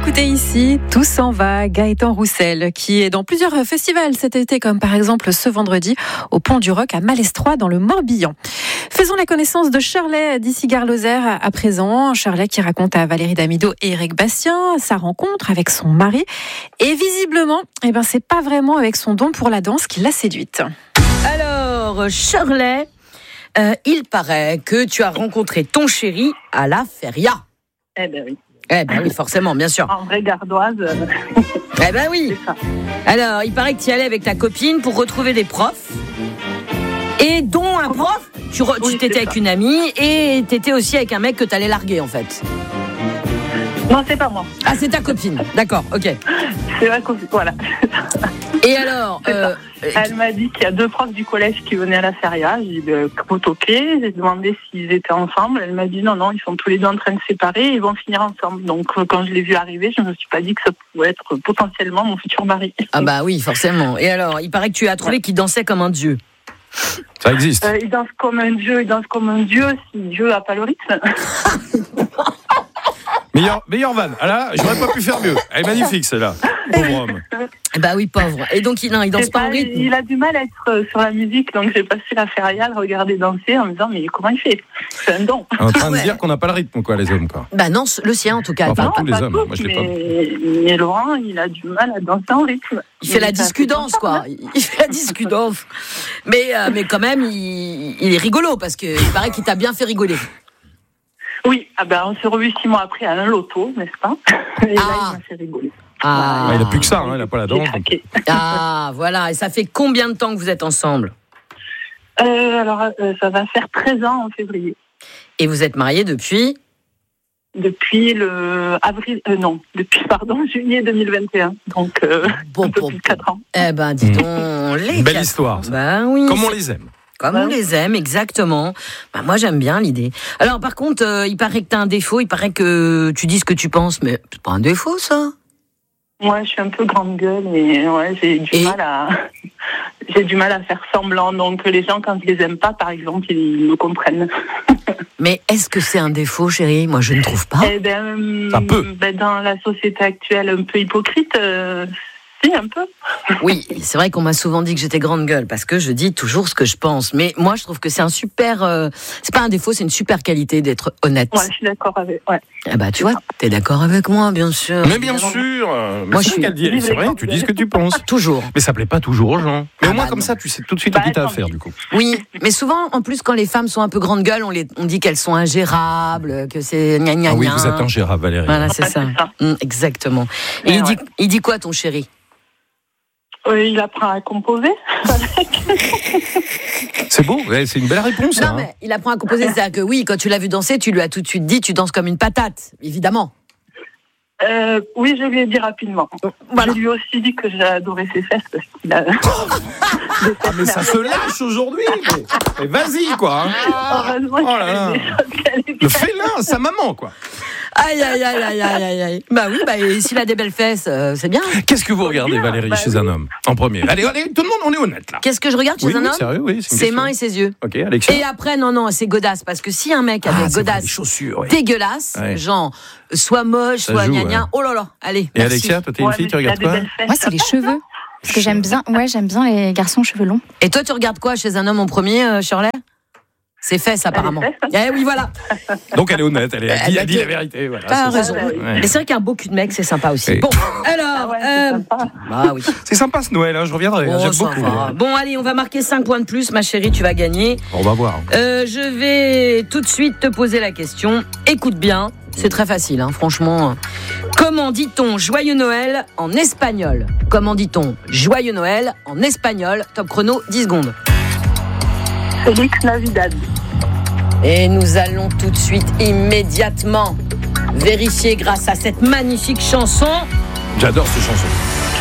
écoutez ici Tout s'en va, Gaëtan Roussel, qui est dans plusieurs festivals cet été, comme par exemple ce vendredi au Pont du Roc à Malestroit dans le Morbihan. Faisons la connaissance de Shirley d'ici Gare-Lozère à présent. Shirley qui raconte à Valérie Damido et Eric Bastien sa rencontre avec son mari. Et visiblement, c'est pas vraiment avec son don pour la danse qui l'a séduite. Alors, Shirley, il paraît que tu as rencontré ton chéri à la feria. Oui. Oui, forcément, bien sûr. En vraie gardoise. Oui. C'est ça. Alors, il paraît que tu y allais avec ta copine pour retrouver des profs. Et dont un prof, tu t'étais avec une amie et t'étais aussi avec un mec que t'allais larguer en fait. Non, c'est pas moi. Ah, c'est ta copine. D'accord, ok. C'est ma copine, voilà. Et alors Elle m'a dit qu'il y a 2 profs du collège qui venaient à la feria. J'ai dit, ok. J'ai demandé s'ils étaient ensemble. Elle m'a dit, non, ils sont tous les deux en train de se séparer et ils vont finir ensemble. Donc, quand je l'ai vu arriver, je ne me suis pas dit que ça pouvait être potentiellement mon futur mari. Ah bah oui, forcément. Et alors, il paraît que tu as trouvé qu'il dansait comme un dieu. Ça existe. Il danse comme un dieu, si Dieu n'a pas le rythme. Meilleur van. Ah là, j'aurais pas pu faire mieux. Elle est magnifique celle-là. Pauvre homme. Oui, pauvre. Et donc il danse pas au rythme. Il a du mal à être sur la musique, donc j'ai passé la feria à le regarder danser en me disant mais comment il fait ? C'est un don. En train de dire qu'on n'a pas le rythme, quoi, les hommes, quoi. Non, le sien en tout cas. Enfin, tous les pas hommes. tous, Moi, je l'ai pas. mais Laurent, il a du mal à danser en rythme. Il fait la discudance, quoi. Il fait la discudance. Mais quand même, il est rigolo parce que il paraît qu'il t'a bien fait rigoler. Oui, on s'est revus 6 mois après à un loto, n'est-ce pas ? Et là, il m'a fait rigoler. Il n'a plus que ça, il n'a pas la danse. Voilà. Et ça fait combien de temps que vous êtes ensemble ? Ça va faire 13 ans en février. Et vous êtes mariés depuis ? Depuis juillet 2021. Donc, un peu plus de 4 ans. Dis donc, les belle histoire. Oui. Comme on les aime. Comme on les aime, exactement. Moi, j'aime bien l'idée. Alors, par contre, il paraît que tu as un défaut, il paraît que tu dis ce que tu penses, mais c'est pas un défaut, ça. Ouais, je suis un peu grande gueule et j'ai du mal à faire semblant. Donc, les gens, quand je les aime pas, par exemple, ils me comprennent. Mais est-ce que c'est un défaut, chérie ? Moi, je ne trouve pas. Ça peut. Dans la société actuelle, un peu hypocrite, un peu. Oui, c'est vrai qu'on m'a souvent dit que j'étais grande gueule parce que je dis toujours ce que je pense. Mais moi, je trouve que c'est un super. C'est pas un défaut, c'est une super qualité d'être honnête. Ouais, je suis d'accord avec. Ouais. Tu vois, t'es d'accord avec moi, bien sûr. Mais bien sûr. Moi, je suis. C'est vrai, tu dis ce que tu penses. Toujours. Mais ça plaît pas toujours aux gens. Mais au moins comme ça, tu sais tout de suite à qui t'as affaire, du coup. Oui, mais souvent, en plus, quand les femmes sont un peu grande gueule, on dit qu'elles sont ingérables, que c'est gna gna gna. Ah oui, vous êtes ingérable, Valérie. Voilà, c'est ça. Exactement. Et il dit quoi, ton chéri ? Il apprend à composer. C'est beau, c'est une belle réponse. Non, mais il apprend à composer, c'est-à-dire que oui, quand tu l'as vu danser, tu lui as tout de suite dit, tu danses comme une patate, évidemment. Oui, je lui ai dit rapidement. Voilà. Je lui ai aussi dit que j'adorais ses fesses parce qu'il a... mais ça se lâche aujourd'hui. Mais vas-y, quoi. Heureusement qu'il y a des choses qu'elle est bien. Le félin, sa maman, quoi. Aïe. Et s'il a des belles fesses, c'est bien. Qu'est-ce que vous regardez, Valérie, chez un homme, en premier ? Allez, tout le monde, on est honnête, là. Qu'est-ce que je regarde chez un homme ? Sérieux, oui, ses mains et ses yeux. Ok, Alexia. Et après, non, c'est godasse. Parce que si un mec a des godasses dégueulasses, genre, soit moche, soit gna-gna, oh là là, allez, et merci. Alexia, toi, t'es une fille, tu regardes quoi ? Moi, c'est les cheveux. Parce que j'aime bien les garçons cheveux longs. Et toi, tu regardes quoi chez un homme en premier, Shirley ? Ses fesses, apparemment. Oui, voilà. Donc, elle est honnête, elle dit la vérité. Voilà, t'as raison. Ouais. Mais c'est vrai qu'un beau cul de mec, c'est sympa aussi. Bon, alors... oui. C'est sympa ce Noël, je reviendrai, j'aime beaucoup. Bon, allez, on va marquer 5 points de plus, ma chérie, tu vas gagner. On va voir. Je vais tout de suite te poser la question. Écoute bien, c'est très facile, franchement. Comment dit-on Joyeux Noël en espagnol ? Comment dit-on Joyeux Noël en espagnol ? Top chrono, 10 secondes. Félix Navidad. Et nous allons tout de suite, immédiatement, vérifier grâce à cette magnifique chanson. J'adore cette chanson.